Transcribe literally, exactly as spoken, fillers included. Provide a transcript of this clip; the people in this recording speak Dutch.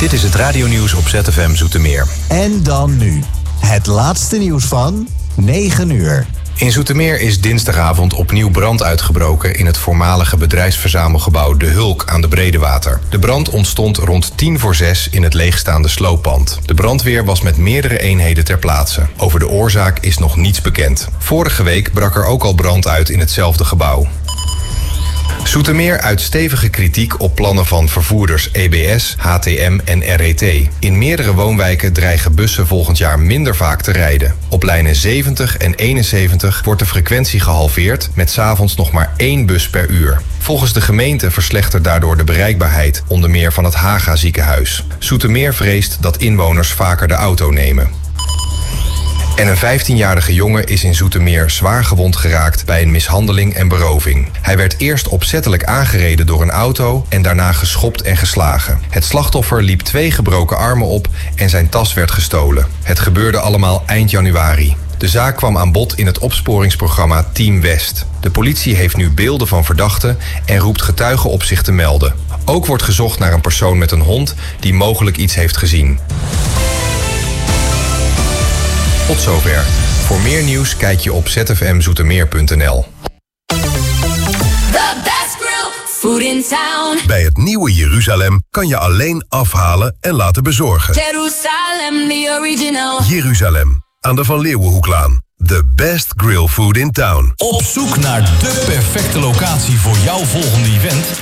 Dit is het radionieuws op Z F M Zoetermeer. En dan nu, het laatste nieuws van negen uur. In Zoetermeer is dinsdagavond opnieuw brand uitgebroken in het voormalige bedrijfsverzamelgebouw De Hulk aan de Bredewater. De brand ontstond rond tien voor zes in het leegstaande slooppand. De brandweer was met meerdere eenheden ter plaatse. Over de oorzaak is nog niets bekend. Vorige week brak er ook al brand uit in hetzelfde gebouw. Zoetermeer uit stevige kritiek op plannen van vervoerders E B S, H T M en R E T. In meerdere woonwijken dreigen bussen volgend jaar minder vaak te rijden. Op lijnen zeventig en eenenzeventig wordt de frequentie gehalveerd met 's avonds nog maar één bus per uur. Volgens de gemeente verslechtert daardoor de bereikbaarheid, onder meer van het Haga ziekenhuis. Zoetermeer vreest dat inwoners vaker de auto nemen. En een vijftienjarige jongen is in Zoetermeer zwaar gewond geraakt bij een mishandeling en beroving. Hij werd eerst opzettelijk aangereden door een auto en daarna geschopt en geslagen. Het slachtoffer liep twee gebroken armen op en zijn tas werd gestolen. Het gebeurde allemaal eind januari. De zaak kwam aan bod in het opsporingsprogramma Team West. De politie heeft nu beelden van verdachten en roept getuigen op zich te melden. Ook wordt gezocht naar een persoon met een hond die mogelijk iets heeft gezien. Tot zover. Voor meer nieuws kijk je op z f m zoetermeer punt n l. The best grill food in town. Bij het nieuwe Jeruzalem kan je alleen afhalen en laten bezorgen. Jerusalem, the original. Jeruzalem, aan de Van Leeuwenhoeklaan. The best grill food in town. Op zoek naar de perfecte locatie voor jouw volgende event?